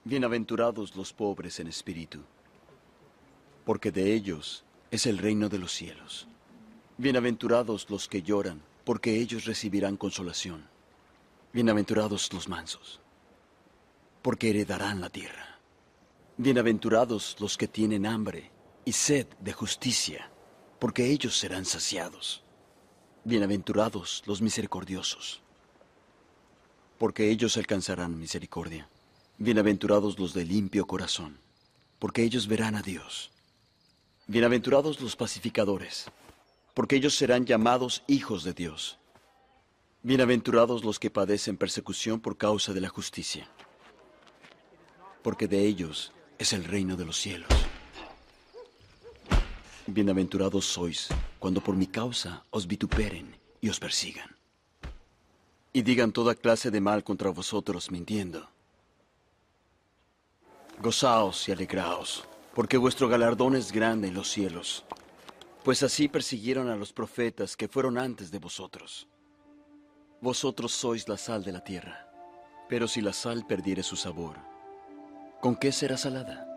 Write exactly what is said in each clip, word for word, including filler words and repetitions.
Bienaventurados los pobres en espíritu, porque de ellos es el reino de los cielos. Bienaventurados los que lloran, porque ellos recibirán consolación. Bienaventurados los mansos, porque heredarán la tierra. Bienaventurados los que tienen hambre y sed de justicia, porque ellos serán saciados. Bienaventurados los misericordiosos, porque ellos alcanzarán misericordia. Bienaventurados los de limpio corazón, porque ellos verán a Dios. Bienaventurados los pacificadores, porque ellos serán llamados hijos de Dios. Bienaventurados los que padecen persecución por causa de la justicia, porque de ellos es el reino de los cielos. Bienaventurados sois cuando por mi causa os vituperen y os persigan, y digan toda clase de mal contra vosotros mintiendo. Gozaos y alegraos, porque vuestro galardón es grande en los cielos, pues así persiguieron a los profetas que fueron antes de vosotros. Vosotros sois la sal de la tierra, pero si la sal perdiere su sabor, ¿con qué será salada?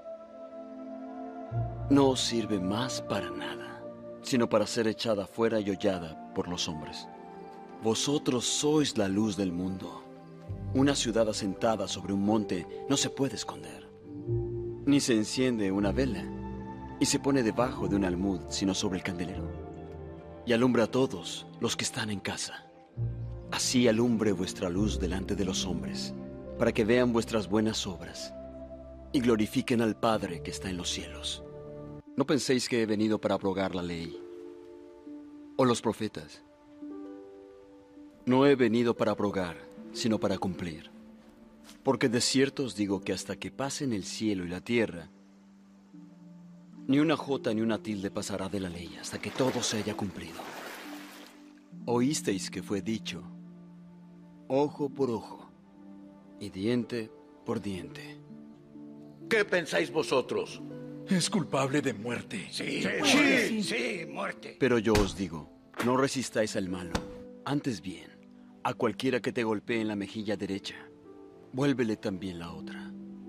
No os sirve más para nada, sino para ser echada fuera y hollada por los hombres. Vosotros sois la luz del mundo. Una ciudad asentada sobre un monte no se puede esconder, ni se enciende una vela y se pone debajo de un almud, sino sobre el candelero, y alumbra a todos los que están en casa. Así alumbre vuestra luz delante de los hombres, para que vean vuestras buenas obras y glorifiquen al Padre que está en los cielos. No penséis que he venido para abrogar la ley o los profetas. No he venido para abrogar, sino para cumplir. Porque de cierto os digo que hasta que pasen el cielo y la tierra, ni una jota ni una tilde pasará de la ley hasta que todo se haya cumplido. Oísteis que fue dicho, ojo por ojo y diente por diente. ¿Qué pensáis vosotros? Es culpable de muerte. Sí, Sí, sí, sí. sí, muerte. Pero yo os digo, no resistáis al malo, antes bien, a cualquiera que te golpee en la mejilla derecha, vuélvele también la otra.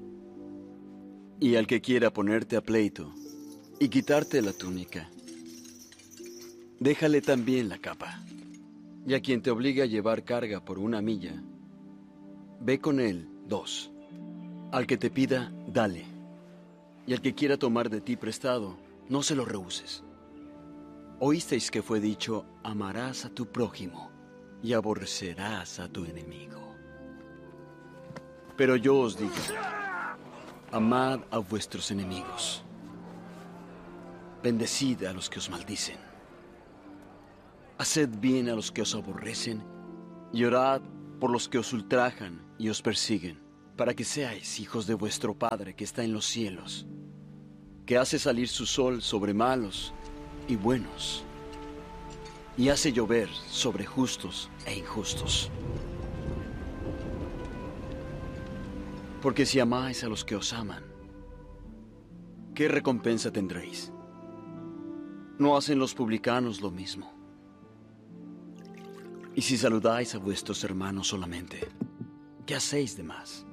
Y al que quiera ponerte a pleito y quitarte la túnica, déjale también la capa. Y a quien te obligue a llevar carga por una milla, ve con él dos. Al que te pida, dale. Y al que quiera tomar de ti prestado, no se lo rehuses. Oísteis que fue dicho, amarás a tu prójimo y aborrecerás a tu enemigo. Pero yo os digo, amad a vuestros enemigos, bendecid a los que os maldicen, haced bien a los que os aborrecen y orad por los que os ultrajan y os persiguen, para que seáis hijos de vuestro Padre que está en los cielos, que hace salir su sol sobre malos y buenos, y hace llover sobre justos e injustos. Porque si amáis a los que os aman, ¿qué recompensa tendréis? ¿No hacen los publicanos lo mismo? Y si saludáis a vuestros hermanos solamente, ¿qué hacéis de más?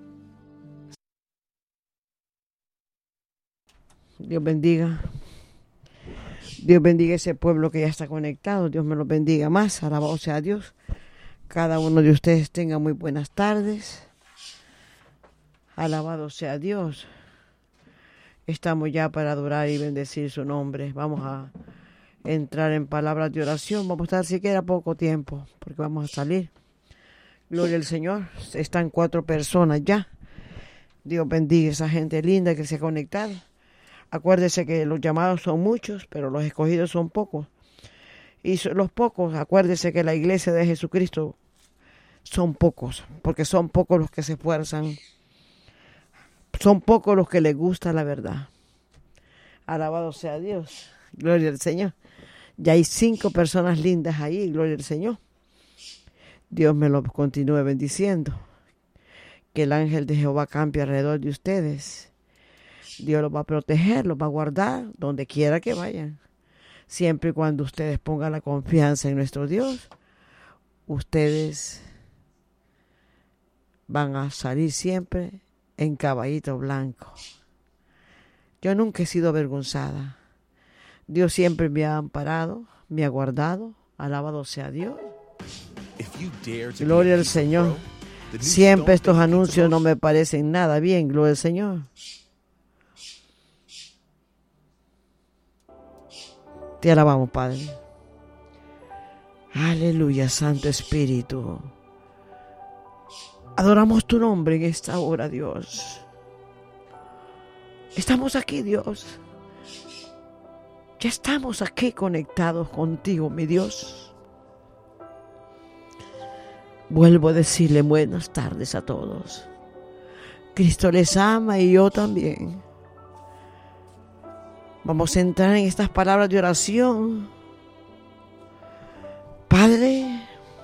Dios bendiga. Dios bendiga ese pueblo que ya está conectado. Dios me los bendiga más. Alabado sea Dios. Cada uno de ustedes tenga muy buenas tardes. Alabado sea Dios. Estamos ya para adorar y bendecir su nombre. Vamos a entrar en palabras de oración. Vamos a estar siquiera poco tiempo, porque vamos a salir. Gloria al Señor. Están cuatro personas ya. Dios bendiga a esa gente linda que se ha conectado. Acuérdese que los llamados son muchos, pero los escogidos son pocos. Y los pocos, acuérdese que la iglesia de Jesucristo son pocos, porque son pocos los que se esfuerzan. Son pocos los que les gusta la verdad. Alabado sea Dios. Gloria al Señor. Ya hay cinco personas lindas ahí, gloria al Señor. Dios me lo continúe bendiciendo. Que el ángel de Jehová campe alrededor de ustedes. Dios los va a proteger, los va a guardar donde quiera que vayan. Siempre y cuando ustedes pongan la confianza en nuestro Dios, ustedes van a salir siempre en caballito blanco. Yo nunca he sido avergonzada. Dios siempre me ha amparado, me ha guardado. Alabado sea Dios. Gloria al Señor. Siempre estos anuncios no me parecen nada bien. Gloria al Señor. Te alabamos, Padre. Aleluya, Santo Espíritu. Adoramos tu nombre en esta hora, Dios. Estamos aquí, Dios. Ya estamos aquí conectados contigo, mi Dios. Vuelvo a decirle buenas tardes a todos. Cristo les ama y yo también. Vamos a entrar en estas palabras de oración. Padre,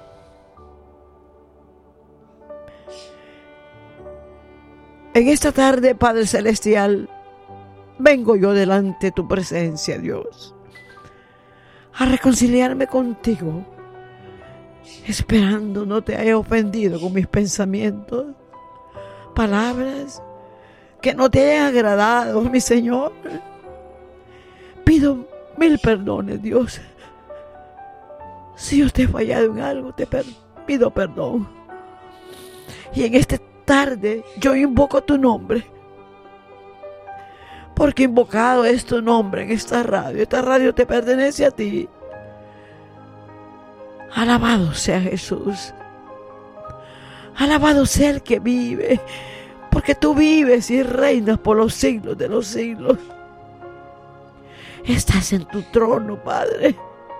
en esta tarde, Padre Celestial, vengo yo delante de tu presencia, Dios, a reconciliarme contigo, esperando no te haya ofendido con mis pensamientos, palabras que no te hayan agradado, mi Señor. Pido mil perdones, Dios. Si yo te he fallado en algo, te per- pido perdón. Y en esta tarde yo invoco tu nombre, porque invocado es tu nombre en esta radio. Esta radio te pertenece a ti. Alabado sea Jesús. Alabado sea el que vive, porque tú vives y reinas por los siglos de los siglos. Estás en tu trono, Padre.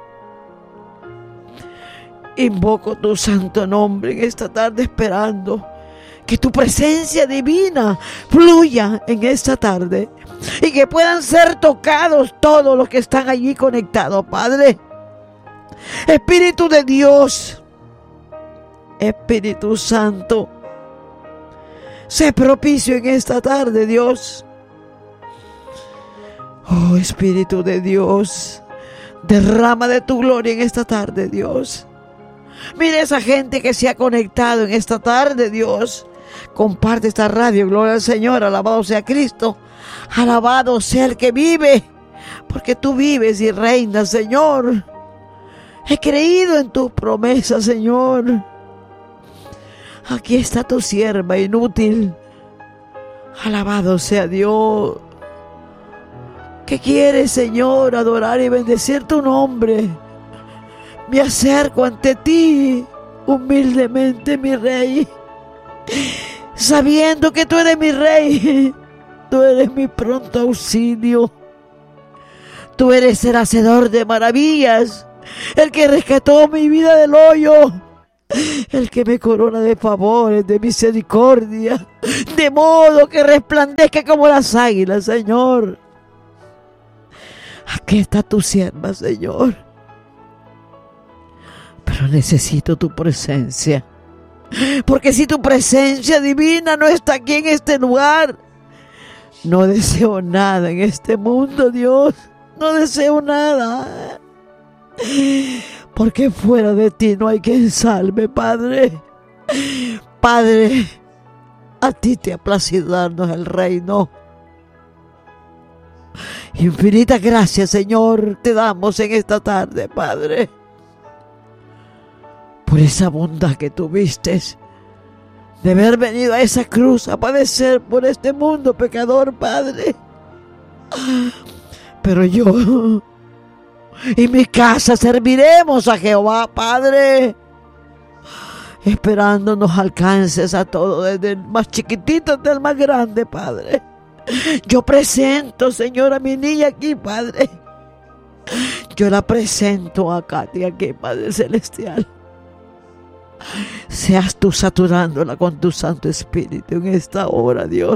Invoco tu santo nombre en esta tarde, esperando que tu presencia divina fluya en esta tarde y que puedan ser tocados todos los que están allí conectados, Padre. Espíritu de Dios, Espíritu Santo, sé propicio en esta tarde, Dios. Oh, Espíritu de Dios, derrama de tu gloria en esta tarde, Dios. Mira esa gente que se ha conectado en esta tarde, Dios. Comparte esta radio, gloria al Señor, alabado sea Cristo. Alabado sea el que vive, porque tú vives y reinas, Señor. He creído en tus promesas, Señor. Aquí está tu sierva inútil. Alabado sea Dios. ¿Qué quieres, Señor? Adorar y bendecir tu nombre. Me acerco ante ti humildemente, mi Rey, sabiendo que tú eres mi Rey. Tú eres mi pronto auxilio. Tú eres el hacedor de maravillas, el que rescató mi vida del hoyo, el que me corona de favores, de misericordia, de modo que resplandezca como las águilas, Señor. Aquí está tu sierva, Señor. Pero necesito tu presencia, porque si tu presencia divina no está aquí en este lugar, no deseo nada en este mundo, Dios. No deseo nada, porque fuera de ti no hay quien salve, Padre. Padre, a ti te ha placido darnos el reino. Infinitas gracias, Señor, te damos en esta tarde, Padre, por esa bondad que tuviste de haber venido a esa cruz a padecer por este mundo pecador, Padre. Pero yo y mi casa serviremos a Jehová, Padre, esperando nos alcances a todos, desde el más chiquitito hasta el más grande, Padre. Yo presento, Señor, a mi niña aquí, Padre. Yo la presento a Katy aquí, Padre Celestial. Seas tú saturándola con tu Santo Espíritu en esta hora, Dios.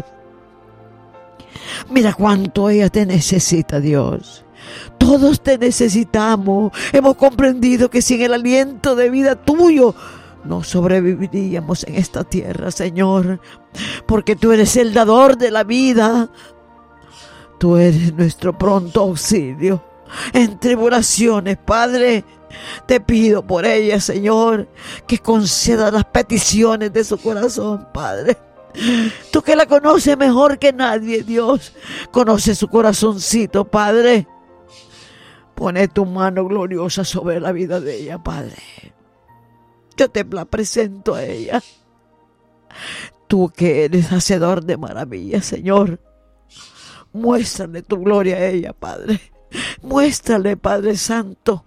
Mira cuánto ella te necesita, Dios. Todos te necesitamos. Hemos comprendido que sin el aliento de vida tuyo no sobreviviríamos en esta tierra, Señor, porque tú eres el dador de la vida. Tú eres nuestro pronto auxilio en tribulaciones, Padre. Te pido por ella, Señor, que conceda las peticiones de su corazón, Padre. Tú que la conoces mejor que nadie, Dios. Conoces su corazoncito, Padre. Pone tu mano gloriosa sobre la vida de ella, Padre. Yo te la presento a ella. Tú que eres hacedor de maravillas, Señor. Muéstrale tu gloria a ella, Padre. Muéstrale, Padre Santo,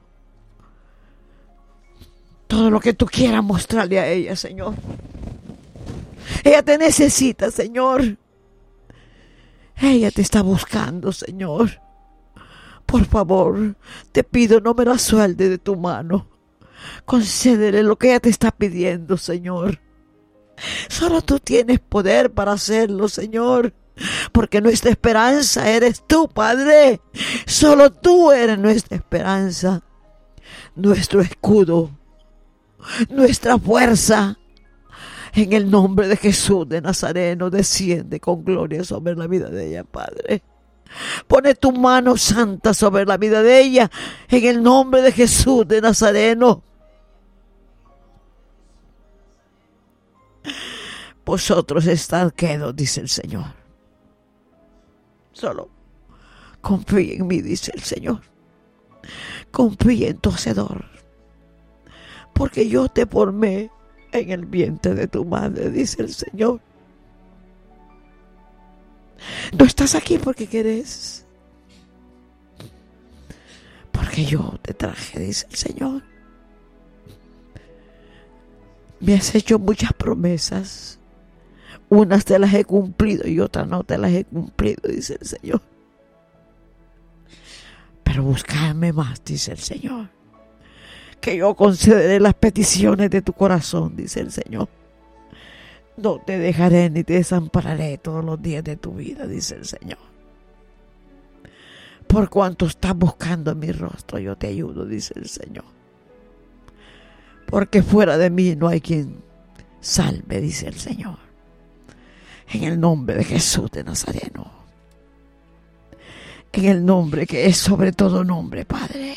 todo lo que tú quieras mostrarle a ella, Señor. Ella te necesita, Señor. Ella te está buscando, Señor. Por favor, te pido, no me la suelte de tu mano. Concédele lo que ella te está pidiendo, Señor. Solo tú tienes poder para hacerlo, Señor. Porque nuestra esperanza eres tú, Padre. Solo tú eres nuestra esperanza, nuestro escudo, nuestra fuerza. En el nombre de Jesús de Nazareno, desciende con gloria sobre la vida de ella, Padre. Pone tu mano santa sobre la vida de ella, en el nombre de Jesús de Nazareno. Vosotros estad quedos, dice el Señor. Solo confía en mí, dice el Señor. Confía en tu Hacedor, porque yo te formé en el vientre de tu madre, dice el Señor. No estás aquí porque querés, porque yo te traje, dice el Señor. Me has hecho muchas promesas. Unas te las he cumplido y otras no te las he cumplido, dice el Señor. Pero buscarme más, dice el Señor, que yo concederé las peticiones de tu corazón, dice el Señor. No te dejaré ni te desampararé todos los días de tu vida, dice el Señor. Por cuanto estás buscando mi rostro, yo te ayudo, dice el Señor. Porque fuera de mí no hay quien salve, dice el Señor. En el nombre de Jesús de Nazareno. En el nombre que es sobre todo nombre, Padre.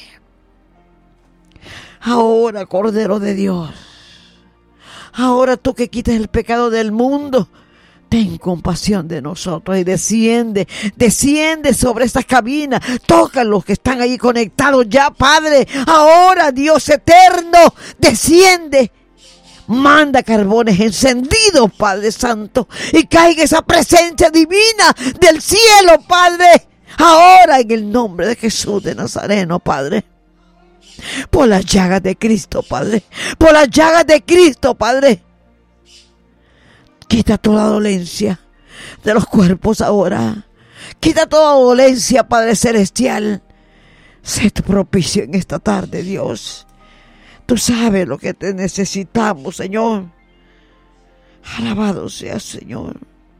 Ahora, Cordero de Dios. Ahora tú que quitas el pecado del mundo. Ten compasión de nosotros y desciende, desciende sobre esta cabina. Toca a los que están ahí conectados ya, Padre. Ahora, Dios eterno, desciende. Manda carbones encendidos, Padre Santo, y caiga esa presencia divina del cielo, Padre. Ahora, en el nombre de Jesús de Nazareno, Padre. Por las llagas de Cristo, Padre. Por las llagas de Cristo, Padre. Quita toda dolencia de los cuerpos ahora. Quita toda dolencia, Padre Celestial. Sé tu propicio en esta tarde, Dios. Tú sabes lo que te necesitamos, Señor. Alabado sea, Señor.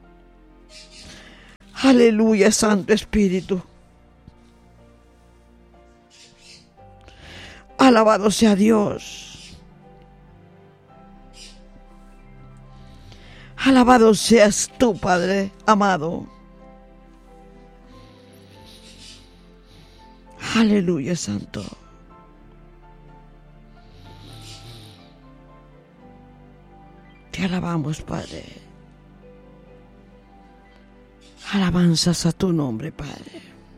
Aleluya, Santo Espíritu. Alabado sea Dios. Alabado seas tú, Padre amado. Aleluya, Santo. Te alabamos, Padre. Alabanzas a tu nombre, Padre.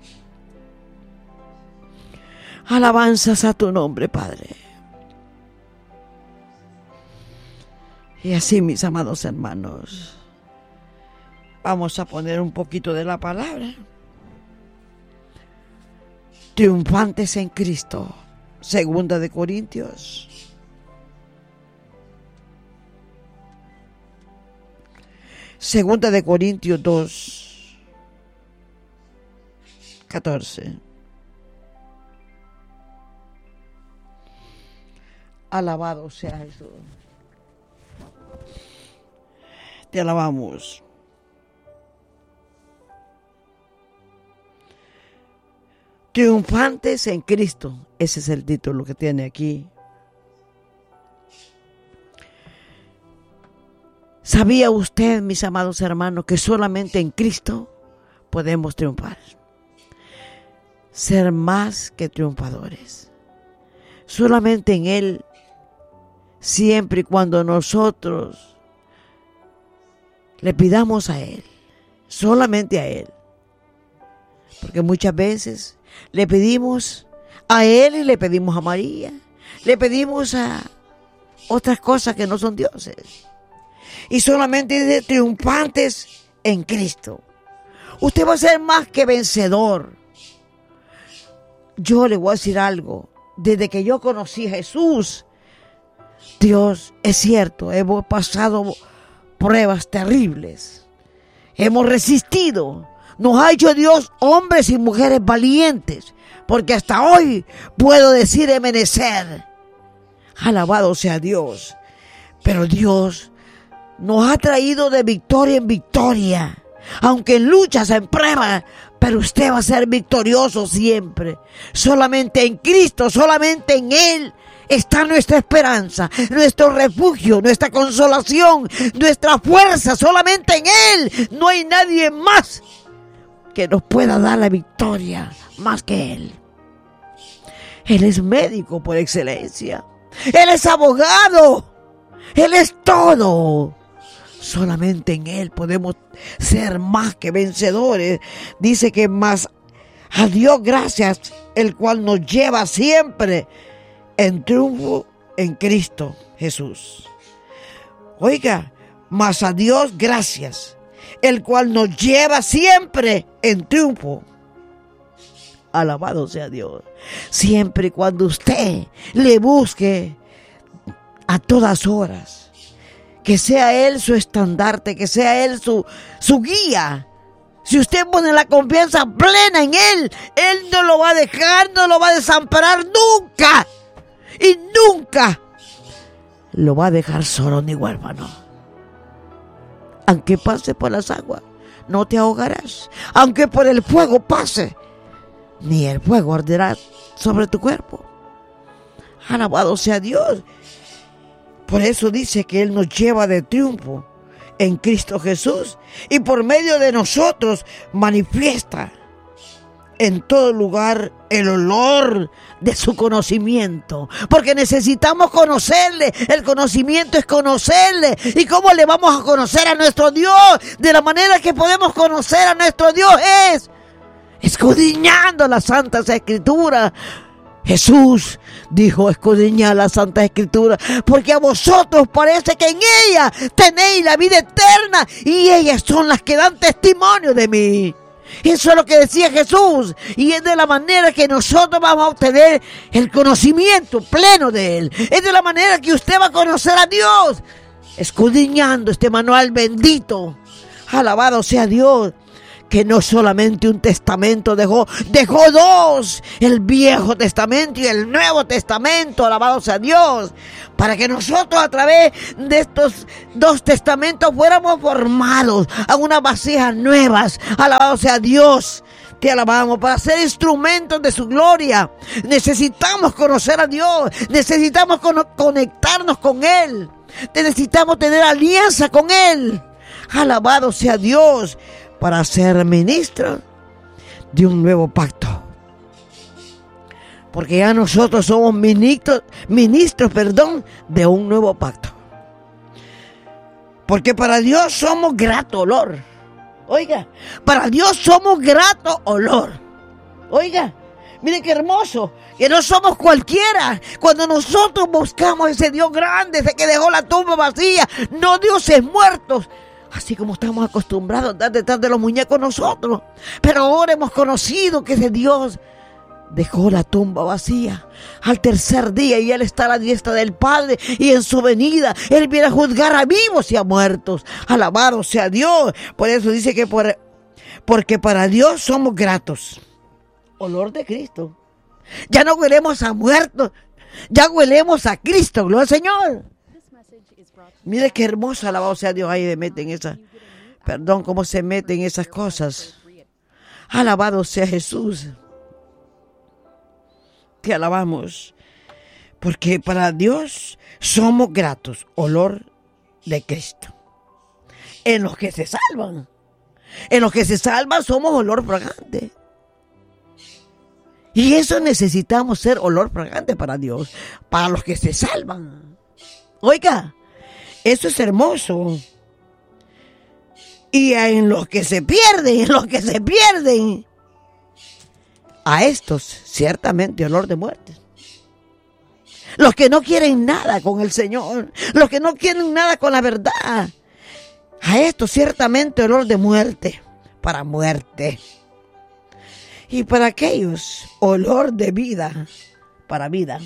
Alabanzas a tu nombre, Padre. Y así, mis amados hermanos, vamos a poner un poquito de la palabra. Triunfantes en Cristo. Segunda de Corintios. Segunda de Corintios dos, catorce. Alabado sea Jesús. Te alabamos. Triunfantes en Cristo. Ese es el título que tiene aquí. ¿Sabía usted, mis amados hermanos, que solamente en Cristo podemos triunfar? Ser más que triunfadores. Solamente en Él, siempre y cuando nosotros le pidamos a Él, solamente a Él. Porque muchas veces le pedimos a Él y le pedimos a María, le pedimos a otras cosas que no son dioses. Y solamente de triunfantes en Cristo. Usted va a ser más que vencedor. Yo le voy a decir algo. Desde que yo conocí a Jesús, Dios, es cierto, hemos pasado pruebas terribles. Hemos resistido. Nos ha hecho Dios hombres y mujeres valientes. Porque hasta hoy puedo decir Ebenezer. Alabado sea Dios. Pero Dios nos ha traído de victoria en victoria. Aunque en luchas, en pruebas, pero usted va a ser victorioso siempre. Solamente en Cristo, solamente en Él está nuestra esperanza, nuestro refugio, nuestra consolación, nuestra fuerza. Solamente en Él. No hay nadie más que nos pueda dar la victoria más que Él. Él es médico por excelencia. Él es abogado. Él es todo. Solamente en Él podemos ser más que vencedores. Dice que más a Dios gracias, el cual nos lleva siempre en triunfo en Cristo Jesús. Oiga, más a Dios gracias, el cual nos lleva siempre en triunfo. Alabado sea Dios. Siempre y cuando usted le busque a todas horas, que sea Él su estandarte, que sea Él su, su guía. Si usted pone la confianza plena en Él, Él no lo va a dejar, no lo va a desamparar nunca. Y nunca lo va a dejar solo ni huérfano. Aunque pase por las aguas, no te ahogarás. Aunque por el fuego pase, ni el fuego arderá sobre tu cuerpo. Alabado sea Dios. Por eso dice que Él nos lleva de triunfo en Cristo Jesús y por medio de nosotros manifiesta en todo lugar el olor de su conocimiento. Porque necesitamos conocerle. El conocimiento es conocerle. ¿Y cómo le vamos a conocer a nuestro Dios? De la manera que podemos conocer a nuestro Dios es escudriñando las Santas Escrituras. Jesús dijo: escudriñad la Santa Escritura, porque a vosotros parece que en ella tenéis la vida eterna, y ellas son las que dan testimonio de mí. Eso es lo que decía Jesús, y es de la manera que nosotros vamos a obtener el conocimiento pleno de Él. Es de la manera que usted va a conocer a Dios, escudriñando este manual bendito. Alabado sea Dios. Que no solamente un testamento dejó, dejó dos, el Viejo Testamento y el Nuevo Testamento, alabado sea Dios, para que nosotros a través de estos dos testamentos fuéramos formados a unas vasijas nuevas, alabado sea Dios. Te alabamos para ser instrumentos de su gloria. Necesitamos conocer a Dios, necesitamos con- conectarnos con Él, necesitamos tener alianza con Él, alabado sea Dios, para ser ministro de un nuevo pacto. Porque ya nosotros somos ministros, ministros, perdón, de un nuevo pacto. Porque para Dios somos grato olor. Oiga, para Dios somos grato olor. Oiga, miren qué hermoso, que no somos cualquiera. Cuando nosotros buscamos ese Dios grande, ese que dejó la tumba vacía, no dioses muertos, así como estamos acostumbrados a andar detrás de los muñecos nosotros. Pero ahora hemos conocido que ese Dios dejó la tumba vacía al tercer día, y Él está a la diestra del Padre, y en su venida Él viene a juzgar a vivos y a muertos. Alabado sea Dios. Por eso dice que por, porque para Dios somos gratos. Olor de Cristo. Ya no huelemos a muertos, ya huelemos a Cristo. Gloria al Señor. Mire qué hermoso, alabado sea Dios. Ahí se meten esas, perdón, cómo se meten esas cosas. Alabado sea Jesús. Te alabamos, porque para Dios somos gratos, olor de Cristo. En los que se salvan, en los que se salvan somos olor fragante. Y eso necesitamos ser olor fragante para Dios, para los que se salvan. Oiga, eso es hermoso. Y en los que se pierden, en los que se pierden, a estos ciertamente olor de muerte. Los que no quieren nada con el Señor, los que no quieren nada con la verdad, a estos ciertamente olor de muerte, para muerte. Y para aquellos, olor de vida, para vida.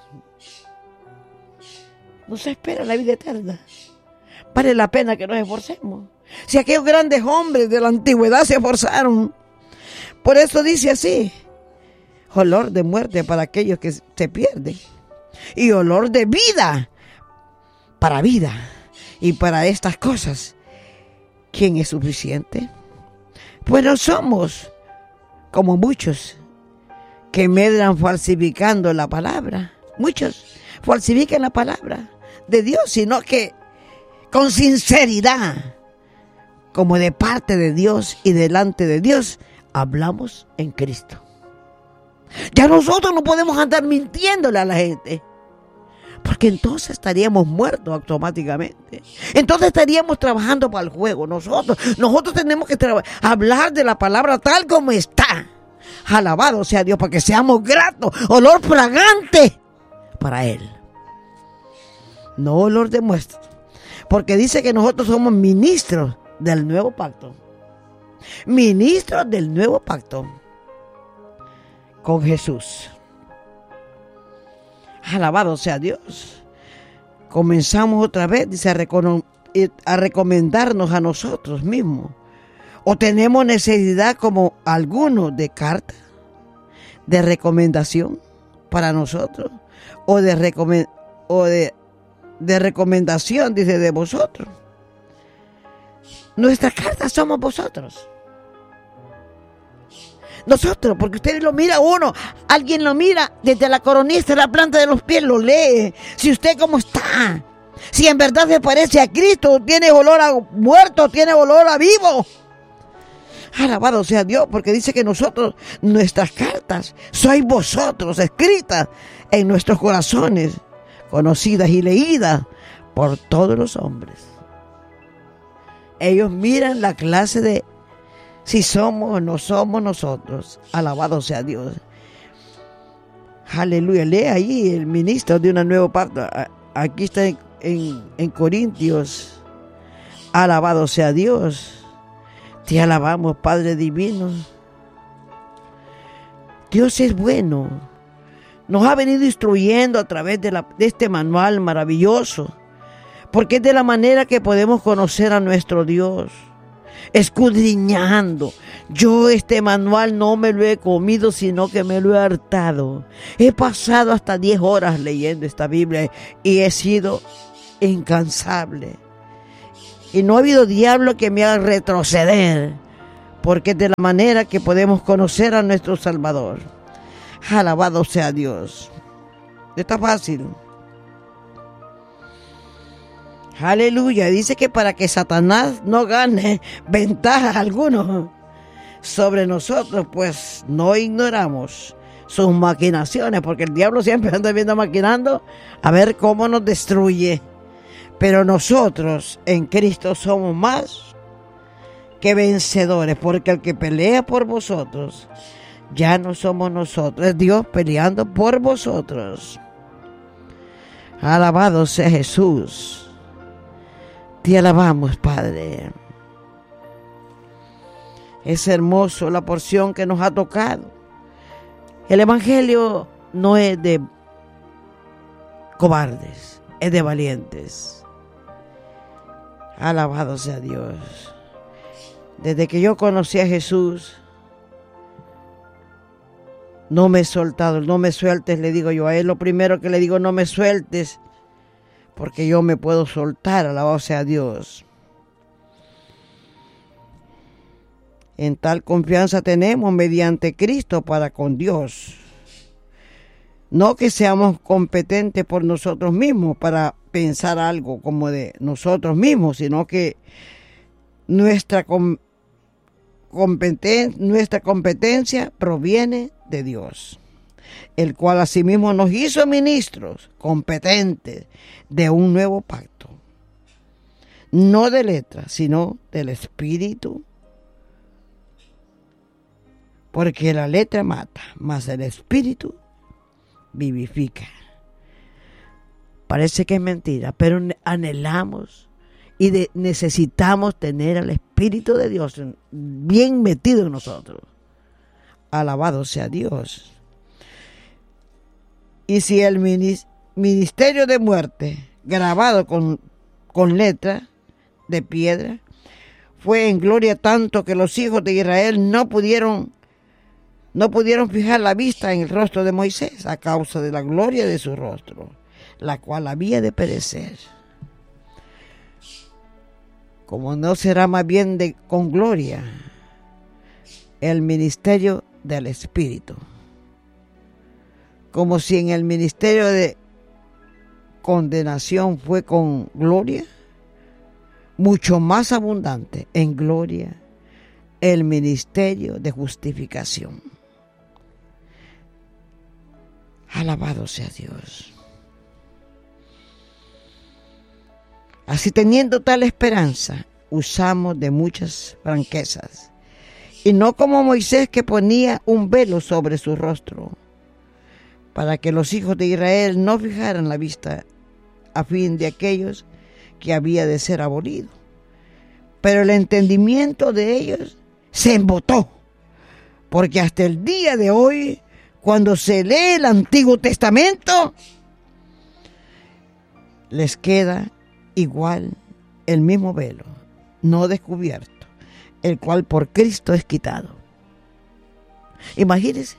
Nos espera la vida eterna. Vale la pena que nos esforcemos. Si aquellos grandes hombres de la antigüedad se esforzaron. Por eso dice así: olor de muerte para aquellos que se pierden, y olor de vida para vida. Y para estas cosas, ¿quién es suficiente? Pues no somos como muchos que medran falsificando la palabra. Muchos falsifican la palabra de Dios, sino que con sinceridad, como de parte de Dios y delante de Dios, hablamos en Cristo. Ya nosotros no podemos andar mintiéndole a la gente, porque entonces estaríamos muertos automáticamente. Entonces estaríamos trabajando para el juego. Nosotros, nosotros tenemos que traba- hablar de la palabra tal como está. Alabado sea Dios, para que seamos gratos, olor fragante para Él. No olor de muerte, porque dice que nosotros somos ministros del nuevo pacto. Ministros del nuevo pacto con Jesús. Alabado sea Dios. Comenzamos otra vez, dice, a, recono- a recomendarnos a nosotros mismos. O tenemos necesidad, como algunos, de carta, de recomendación para nosotros, o de, recome- o de, de recomendación, dice, de vosotros. Nuestras cartas somos vosotros. Nosotros, porque usted lo mira uno, alguien lo mira desde la coronilla hasta la planta de los pies, lo lee. Si usted cómo está, si en verdad se parece a Cristo, tiene olor a muerto, tiene olor a vivo. Alabado sea Dios, porque dice que nosotros, nuestras cartas, sois vosotros, escritas en nuestros corazones, conocidas y leídas por todos los hombres. Ellos miran la clase de si somos o no somos nosotros. Alabado sea Dios. Aleluya. Lee ahí el ministro de una nueva pacto. Aquí está en, en, en Corintios. Alabado sea Dios. Te alabamos, Padre divino. Dios es bueno. Nos ha venido instruyendo a través de, la, de este manual maravilloso, porque es de la manera que podemos conocer a nuestro Dios. Escudriñando. Yo este manual no me lo he comido, sino que me lo he hartado. He pasado hasta diez horas leyendo esta Biblia y he sido incansable. Y no ha habido diablo que me haga retroceder, porque es de la manera que podemos conocer a nuestro Salvador. Alabado sea Dios. Está fácil. Aleluya. Dice que para que Satanás no gane ventaja alguna sobre nosotros, pues no ignoramos sus maquinaciones, porque el diablo siempre anda viendo maquinando a ver cómo nos destruye. Pero nosotros en Cristo somos más que vencedores, porque el que pelea por vosotros ya no somos nosotros, es Dios peleando por vosotros. Alabado sea Jesús. Te alabamos, Padre. Es hermoso la porción que nos ha tocado. El Evangelio no es de cobardes, es de valientes. Alabado sea Dios. Desde que yo conocí a Jesús, no me he soltado, no me sueltes, le digo yo a Él. Lo primero que le digo, no me sueltes, porque yo me puedo soltar, alabado sea Dios. En tal confianza tenemos mediante Cristo para con Dios. No que seamos competentes por nosotros mismos para pensar algo como de nosotros mismos, sino que nuestra, com- competen- nuestra competencia proviene de Dios, el cual asimismo nos hizo ministros competentes de un nuevo pacto, no de letra, sino del espíritu. Porque la letra mata, mas el espíritu vivifica. Parece que es mentira, pero anhelamos y de, necesitamos tener al Espíritu de Dios bien metido en nosotros. Alabado sea Dios. Y si el ministerio de muerte, grabado con, con letra de piedra, fue en gloria tanto que los hijos de Israel no pudieron, no pudieron fijar la vista en el rostro de Moisés a causa de la gloria de su rostro, la cual había de perecer. Como no será más bien de, con gloria el ministerio del Espíritu, como si en el ministerio de condenación fue con gloria, mucho más abundante en gloria el ministerio de justificación. Alabado sea Dios. Así, teniendo tal esperanza, usamos de muchas franquezas, y no como Moisés, que ponía un velo sobre su rostro, para que los hijos de Israel no fijaran la vista a fin de aquellos que había de ser abolido. Pero el entendimiento de ellos se embotó, porque hasta el día de hoy, cuando se lee el Antiguo Testamento, les queda igual el mismo velo, no descubierto, el cual por Cristo es quitado. Imagínense.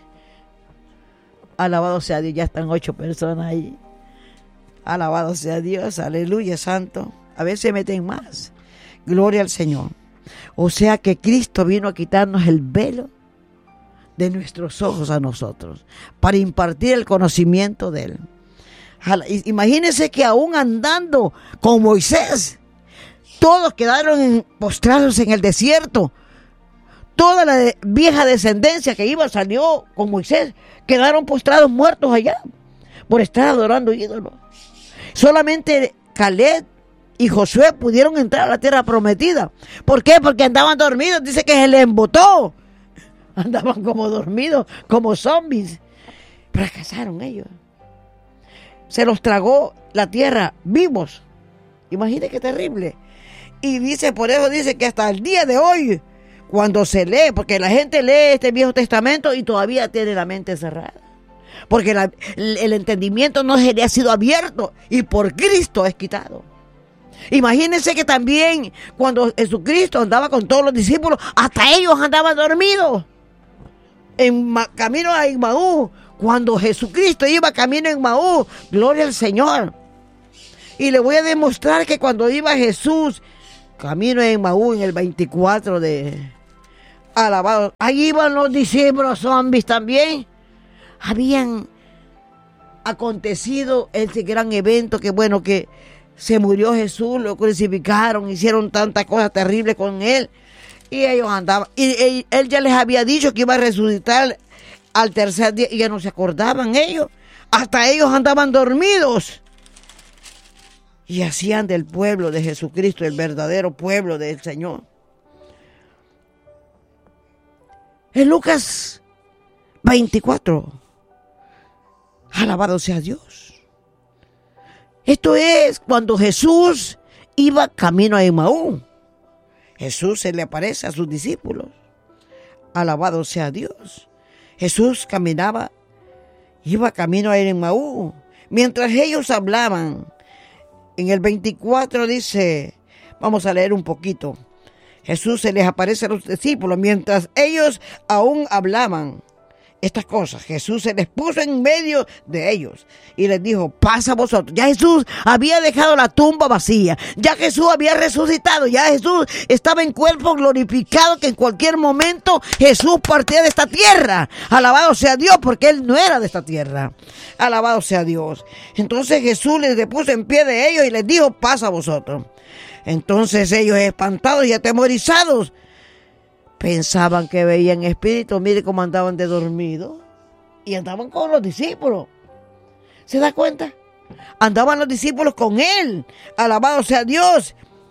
Alabado sea Dios, ya están ocho personas ahí. Alabado sea Dios, aleluya, santo. A veces meten más. Gloria al Señor. O sea que Cristo vino a quitarnos el velo de nuestros ojos a nosotros, para impartir el conocimiento de Él. Imagínense que aún andando con Moisés, todos quedaron postrados en el desierto. Toda la vieja descendencia que iba, salió con Moisés, quedaron postrados muertos allá por estar adorando ídolos. Solamente Caleb y Josué pudieron entrar a la tierra prometida. ¿Por qué? Porque andaban dormidos. Dice que se les embotó. Andaban como dormidos, como zombies. Fracasaron ellos. Se los tragó la tierra vivos. Imagínate qué terrible. Y dice, por eso dice que hasta el día de hoy, cuando se lee, porque la gente lee este Viejo Testamento y todavía tiene la mente cerrada, porque la, el entendimiento no se le ha sido abierto y por Cristo es quitado. Imagínense que también cuando Jesucristo andaba con todos los discípulos, hasta ellos andaban dormidos en camino a Emmaús. Cuando Jesucristo iba camino a Emmaús, gloria al Señor. Y le voy a demostrar que cuando iba Jesús camino a Emmaús en el veinticuatro de alabado, ahí iban los discípulos zombies también. Habían acontecido este gran evento, que bueno, que se murió Jesús, lo crucificaron, hicieron tantas cosas terribles con él, y ellos andaban, y, y él ya les había dicho que iba a resucitar al tercer día, y ya no se acordaban ellos, hasta ellos andaban dormidos. Y hacían del pueblo de Jesucristo el verdadero pueblo del Señor. En Lucas veinticuatro, alabado sea Dios. Esto es cuando Jesús iba camino a Emmaús. Jesús se le aparece a sus discípulos. Alabado sea Dios. Jesús caminaba, iba camino a Emmaús. Mientras ellos hablaban, en el veinticuatro dice, vamos a leer un poquito. Jesús se les aparece a los discípulos mientras ellos aún hablaban estas cosas. Jesús se les puso en medio de ellos y les dijo, pasa vosotros. Ya Jesús había dejado la tumba vacía. Ya Jesús había resucitado. Ya Jesús estaba en cuerpo glorificado, que en cualquier momento Jesús partía de esta tierra. Alabado sea Dios, porque Él no era de esta tierra. Alabado sea Dios. Entonces Jesús les puso en pie de ellos y les dijo, pasa vosotros. Entonces ellos, espantados y atemorizados, pensaban que veían espíritus. Mire cómo andaban de dormidos. Y andaban con los discípulos. ¿Se da cuenta? Andaban los discípulos con Él. Alabado sea Dios.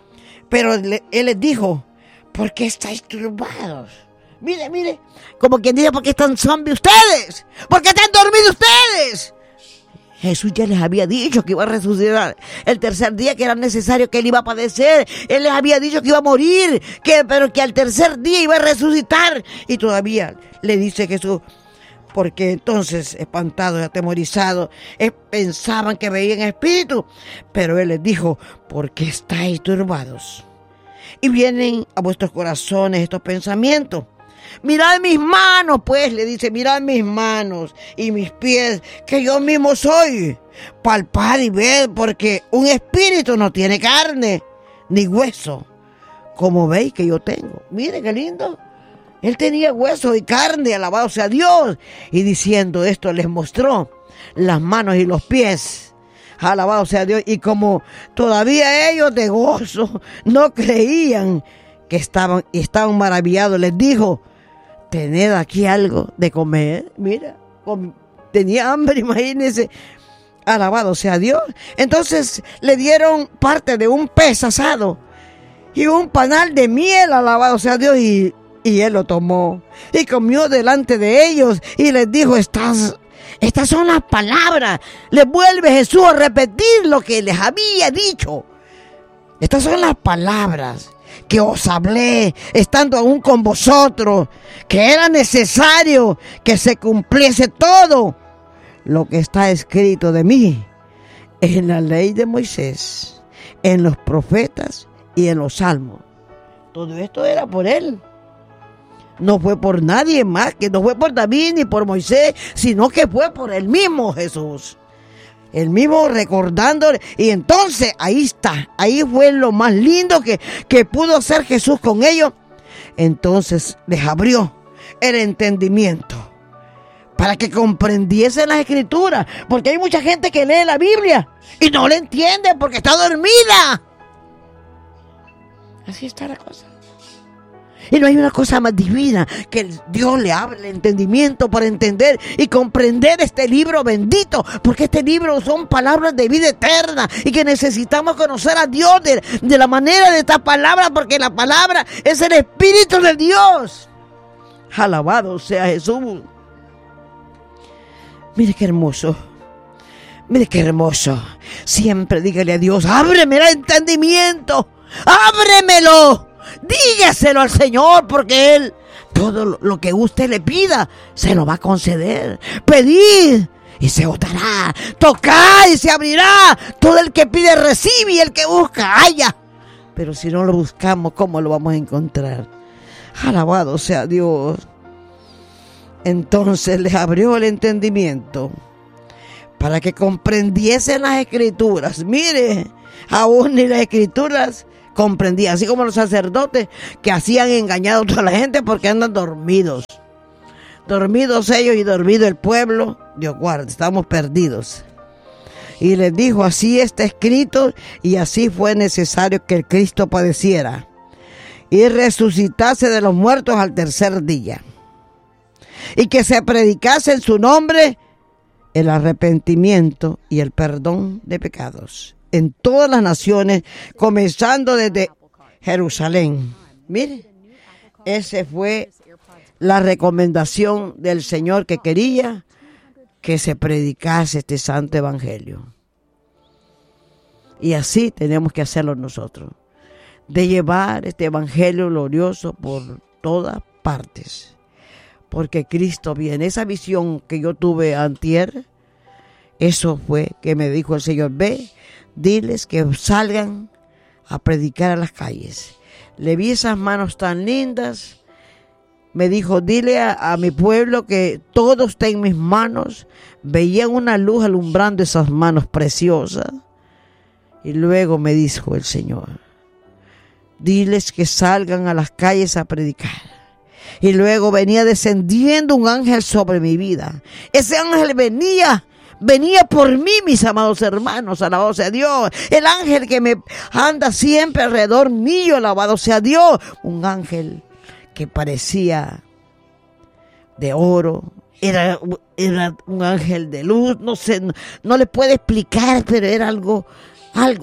Pero le, él les dijo, ¿por qué estáis turbados? Mire, mire, como quien dice, ¿por qué están zombies ustedes? ¿Por qué están dormidos ustedes? Jesús ya les había dicho que iba a resucitar el tercer día, que era necesario que él iba a padecer. Él les había dicho que iba a morir, que, pero que al tercer día iba a resucitar. Y todavía le dice Jesús, porque entonces, espantados y atemorizados, eh, pensaban que veían espíritu. Pero él les dijo, ¿por qué estáis turbados? Y vienen a vuestros corazones estos pensamientos. Mirad mis manos, pues, le dice, mirad mis manos y mis pies, que yo mismo soy. Palpad y ved, porque un espíritu no tiene carne ni hueso, como veis que yo tengo. Mire qué lindo. Él tenía hueso y carne, alabado sea Dios. Y diciendo esto les mostró las manos y los pies. Alabado sea Dios. Y como todavía ellos de gozo no creían que estaban, estaban maravillados, les dijo, tened aquí algo de comer. Mira, com- tenía hambre, imagínense. Alabado sea Dios. Entonces le dieron parte de un pez asado y un panal de miel, alabado sea Dios. Y, y él lo tomó y comió delante de ellos y les dijo, estas, estas son las palabras. Les vuelve Jesús a repetir lo que les había dicho. Estas son las palabras que os hablé, estando aún con vosotros, que era necesario que se cumpliese todo lo que está escrito de mí en la ley de Moisés, en los profetas y en los salmos. Todo esto era por él. No fue por nadie más, que no fue por David ni por Moisés, sino que fue por el mismo Jesús. El mismo recordando, y entonces ahí está, ahí fue lo más lindo que, que pudo hacer Jesús con ellos. Entonces les abrió el entendimiento para que comprendiesen las escrituras, porque hay mucha gente que lee la Biblia y no la entiende porque está dormida. Así está la cosa. Y no hay una cosa más divina que Dios le abre el entendimiento para entender y comprender este libro bendito, porque este libro son palabras de vida eterna y que necesitamos conocer a Dios de, de la manera de esta palabra, porque la palabra es el Espíritu de Dios. Alabado sea Jesús. Mire qué hermoso. Mire qué hermoso. Siempre dígale a Dios, ábreme el entendimiento, ábremelo. Dígaselo al Señor, porque Él, todo lo que usted le pida, se lo va a conceder. Pedid y se os dará. Tocad y se abrirá. Todo el que pide recibe y el que busca halla. Pero si no lo buscamos, ¿cómo lo vamos a encontrar? Alabado sea Dios. Entonces les abrió el entendimiento para que comprendiesen las escrituras. Mire, aún ni las escrituras comprendía, así como los sacerdotes que hacían engañado a toda la gente porque andan dormidos. Dormidos ellos y dormido el pueblo. Dios guarde, estamos perdidos. Y les dijo, así está escrito, y así fue necesario que el Cristo padeciera y resucitase de los muertos al tercer día, y que se predicase en su nombre el arrepentimiento y el perdón de pecados en todas las naciones, comenzando desde Jerusalén. Mire, esa fue la recomendación del Señor, que quería que se predicase este santo evangelio. Y así tenemos que hacerlo nosotros, de llevar este evangelio glorioso por todas partes, porque Cristo viene. Esa visión que yo tuve antier, eso fue que me dijo el Señor, ve, diles que salgan a predicar a las calles. Le vi esas manos tan lindas. Me dijo, dile a, a mi pueblo que todo está en mis manos. Veía una luz alumbrando esas manos preciosas. Y luego me dijo el Señor, diles que salgan a las calles a predicar. Y luego venía descendiendo un ángel sobre mi vida. Ese ángel venía Venía por mí, mis amados hermanos, alabado sea Dios. El ángel que me anda siempre alrededor mío, alabado sea Dios. Un ángel que parecía de oro, era, era un ángel de luz, no sé, no, no le puedo explicar, pero era algo, algo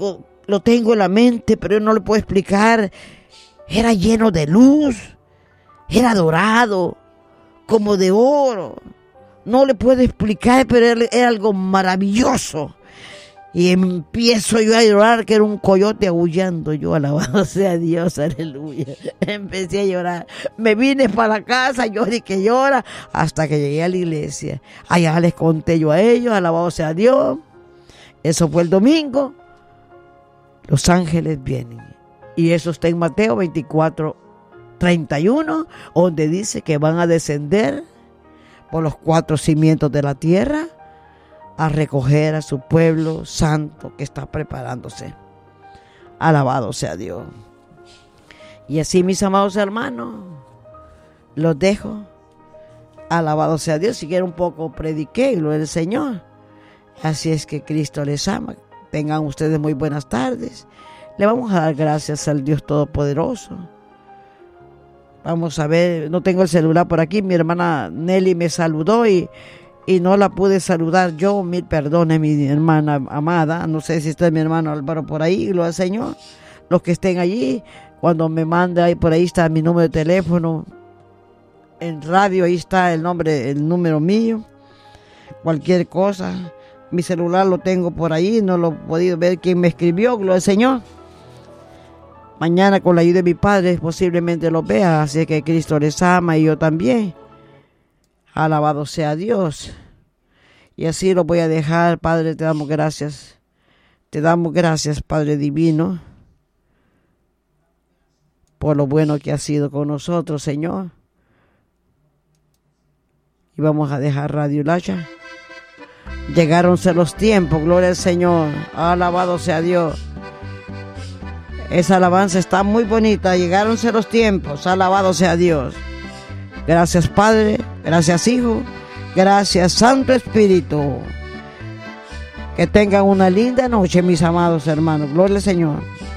lo tengo en la mente, pero yo no le puedo explicar. Era lleno de luz, era dorado, como de oro. No le puedo explicar, pero era, era algo maravilloso. Y empiezo yo a llorar, que era un coyote aullando. Yo, alabado sea Dios, aleluya. Empecé a llorar. Me vine para la casa, lloré y que llora, hasta que llegué a la iglesia. Allá les conté yo a ellos, alabado sea Dios. Eso fue el domingo. Los ángeles vienen. Y eso está en Mateo veinticuatro, treinta y uno, donde dice que van a descender por los cuatro cimientos de la tierra a recoger a su pueblo santo que está preparándose. Alabado sea Dios. Y así, mis amados hermanos, los dejo. Alabado sea Dios. Si quieren un poco prediqué, gloria al Señor. Así es que Cristo les ama. Tengan ustedes muy buenas tardes. Le vamos a dar gracias al Dios Todopoderoso. Vamos a ver, no tengo el celular por aquí. Mi hermana Nelly me saludó y Y no la pude saludar yo. Mil perdones, mi hermana amada. No sé si está mi hermano Álvaro por ahí, gloria al Señor. Los que estén allí, cuando me mande ahí, por ahí está mi número de teléfono. En radio, ahí está el nombre, el número mío. Cualquier cosa. Mi celular lo tengo por ahí, no lo he podido ver quién me escribió, gloria al Señor. Mañana, con la ayuda de mi Padre, posiblemente lo vea. Así que Cristo les ama y yo también. Alabado sea Dios. Y así lo voy a dejar. Padre, te damos gracias. Te damos gracias, Padre Divino, por lo bueno que has sido con nosotros, Señor. Y vamos a dejar Radio Lacha. Llegáronse los tiempos, gloria al Señor. Alabado sea Dios. Esa alabanza está muy bonita. Llegáronse los tiempos. Alabado sea Dios. Gracias, Padre. Gracias, Hijo. Gracias, Santo Espíritu. Que tengan una linda noche, mis amados hermanos. Gloria al Señor.